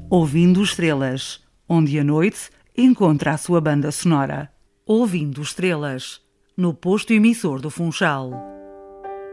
Ouvindo Estrelas, onde a noite encontra a sua banda sonora. Ouvindo Estrelas, no posto emissor do Funchal.